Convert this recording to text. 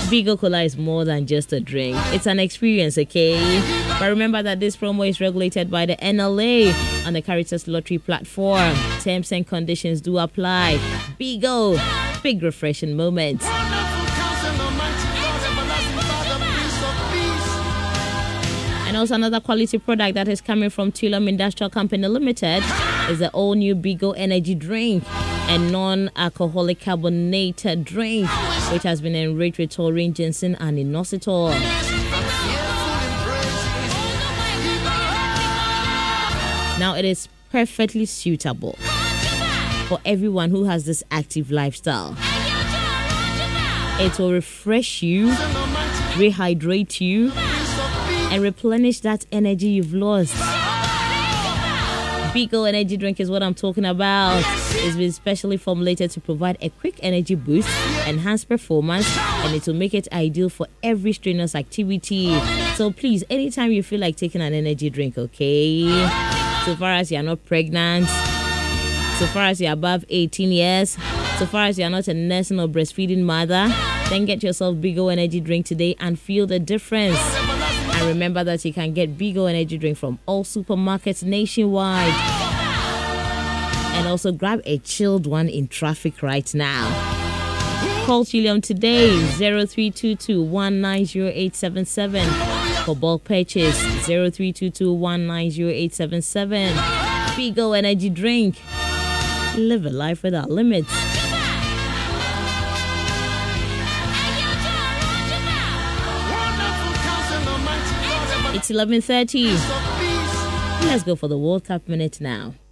Bigo Cola is more than just a drink. It's an experience, okay? But remember that this promo is regulated by the NLA on the Caritas Lottery platform. Terms and conditions do apply. Bigo, big refreshing moments. And also another quality product that is coming from Tulum Industrial Company Limited is the all-new Bigo Energy Drink, a non-alcoholic carbonated drink which has been enriched with taurine, ginseng, and inositol. Now it is perfectly suitable for everyone who has this active lifestyle. It will refresh you, rehydrate you, and replenish that energy you've lost. Bigo Energy Drink is what I'm talking about. It's been specially formulated to provide a quick energy boost, enhance performance, and it will make it ideal for every strenuous activity. So please, anytime you feel like taking an energy drink, okay? So far as you're not pregnant, so far as you're above 18 years, so far as you're not a nursing or breastfeeding mother, then get yourself Bigo Energy Drink today and feel the difference. And remember that you can get Bigo Energy Drink from all supermarkets nationwide. And also grab a chilled one in traffic right now. Call Chillium today, 0322-190877. For bulk purchase, 0322-190877. Bigo Energy Drink. Live a life without limits. It's 11:30. Let's go for the World Cup minute now.